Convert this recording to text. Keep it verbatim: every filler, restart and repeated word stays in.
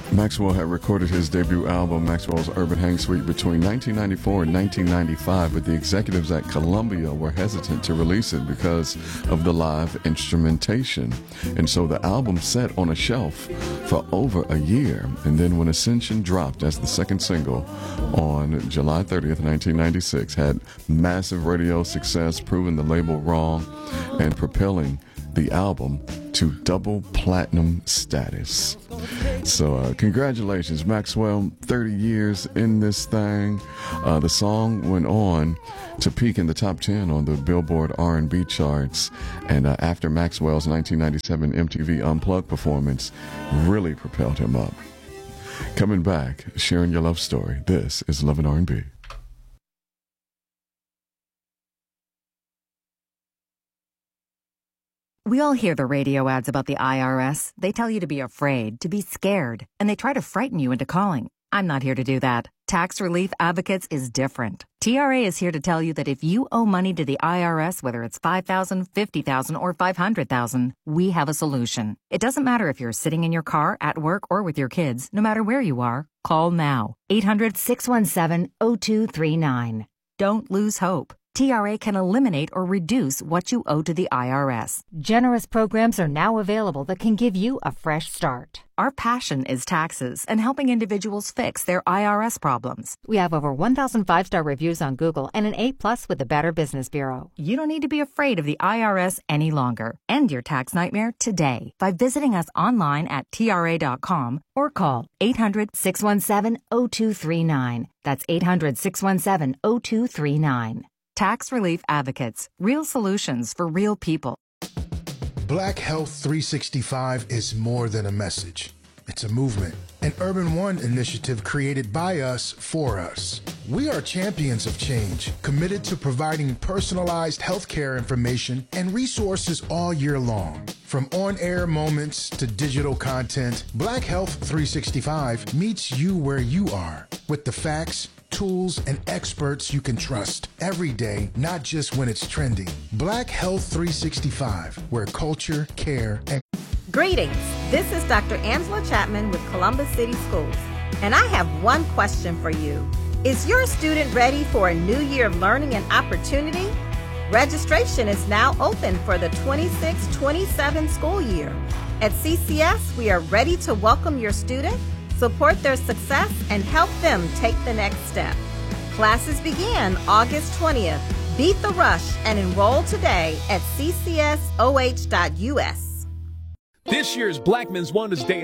Maxwell had recorded his debut album, Maxwell's Urban Hang Suite, between nineteen ninety-four and nineteen ninety-five, but the executives at Columbia were hesitant to release it because of the live instrumentation. And so the album sat on a shelf for over a year. And then when Ascension dropped as the second single on July thirtieth, nineteen ninety-six, had massive radio success, proving the label wrong and propelling the album to double platinum status. So uh, congratulations, Maxwell, thirty years in this thing. Uh, the song went on to peak in the top ten on the Billboard R and B charts, and uh, after Maxwell's nineteen ninety-seven M T V Unplugged performance really propelled him up. Coming back, sharing your love story. This is Love and R and B. We all hear the radio ads about the I R S. They tell you to be afraid, to be scared, and they try to frighten you into calling. I'm not here to do that. Tax Relief Advocates is different. T R A is here to tell you that if you owe money to the I R S, whether it's five thousand dollars, fifty thousand dollars, or five hundred thousand dollars, we have a solution. It doesn't matter if you're sitting in your car, at work, or with your kids. No matter where you are, call now. eight hundred, six one seven, zero two three nine. Don't lose hope. T R A can eliminate or reduce what you owe to the I R S. Generous programs are now available that can give you a fresh start. Our passion is taxes and helping individuals fix their I R S problems. We have over one thousand five-star reviews on Google and an A plus with the Better Business Bureau. You don't need to be afraid of the I R S any longer. End your tax nightmare today by visiting us online at T R A dot com or call eight hundred, six one seven, zero two three nine. That's eight hundred, six one seven, zero two three nine. Tax Relief Advocates, real solutions for real people. Black Health three sixty-five is more than a message. It's a movement, an Urban One initiative created by us for us. We are champions of change, committed to providing personalized healthcare information and resources all year long. From on-air moments to digital content, Black Health three sixty-five meets you where you are with the facts, tools, and experts you can trust every day, not just when it's trending. Black Health three sixty-five, where culture, care, and... Greetings. This is Doctor Angela Chapman with Columbus City Schools, and I have one question for you. Is your student ready for a new year of learning and opportunity? Registration is now open for the twenty-six twenty-seven school year. At C C S, we are ready to welcome your student, support their success, and help them take the next step. Classes begin August twentieth. Beat the rush and enroll today at c c s o h dot u s. This year's Black Men's Wonders Day